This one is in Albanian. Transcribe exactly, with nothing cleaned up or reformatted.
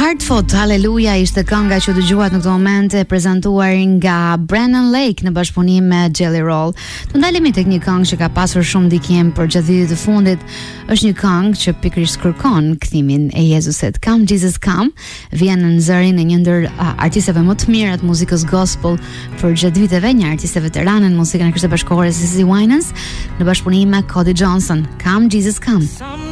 Hardfought, Hallelujah ishte kënga që dëgjuat në këtë moment e prezantuar nga Brennan Lake në bashkëpunim me Jelly Roll. Të ndalemi tek një këngë që ka pasur shumë ndikim për gjatë vitit të fundit. Është një këngë që pikërisht kërkon kthimin e Jezusit. Come Jesus Come vjen në zërin e një ndër uh, artistëve më të mirë të muzikës gospel për gjatë viteve, një artiste veterane në muzikën e Krishtit Bashkëkohore, Cissy Winans, në bashkëpunim me Cody Johnson. Come Jesus Come.